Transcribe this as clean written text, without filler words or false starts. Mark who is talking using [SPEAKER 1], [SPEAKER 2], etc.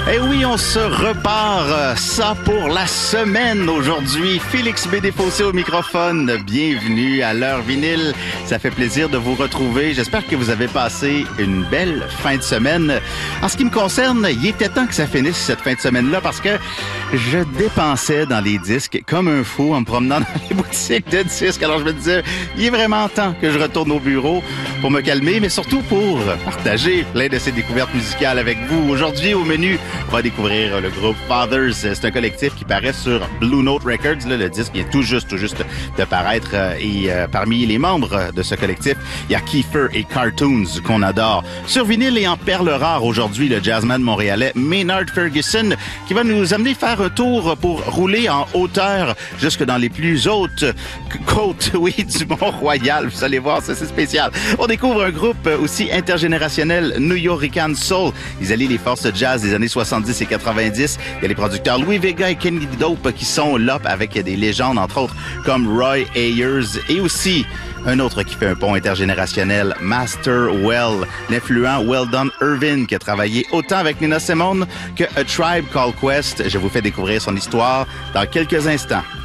[SPEAKER 1] Et oui, on se repart ça pour la semaine aujourd'hui. Félix B. Desfossés au microphone. Bienvenue à l'heure vinyle. Ça fait plaisir de vous retrouver. J'espère que vous avez passé une belle fin de semaine. En ce qui me concerne, il était temps que ça finisse cette fin de semaine-là parce que je dépensais dans les disques comme un fou en me promenant dans les boutiques de disques. Alors je me disais, il est vraiment temps que je retourne au bureau pour me calmer, mais surtout pour partager plein de ces découvertes musicales avec vous. Aujourd'hui, au menu, on va découvrir le groupe Fathers. C'est un collectif qui paraît sur Blue Note Records. Là, le disque vient tout juste de paraître. Et parmi les membres de ce collectif, il y a Kiefer et Cartoons qu'on adore. Sur vinyle et en perles rares aujourd'hui, le jazzman montréalais Maynard Ferguson qui va nous amener faire un tour pour rouler en hauteur jusque dans les plus hautes côtes, oui, du Mont-Royal. Vous allez voir, ça c'est spécial. On découvre un groupe aussi intergénérationnel, New Yorican Soul. Ils allient les forces jazz des années 70 et 90. Il y a les producteurs Louis Vega et Kenny Dope qui sont là avec des légendes, entre autres, comme Roy Ayers et aussi un autre qui fait un pont intergénérationnel, Master Well, l'influent Weldon Irvin, qui a travaillé autant avec Nina Simone que A Tribe Called Quest. Je vous fais découvrir son histoire dans quelques instants.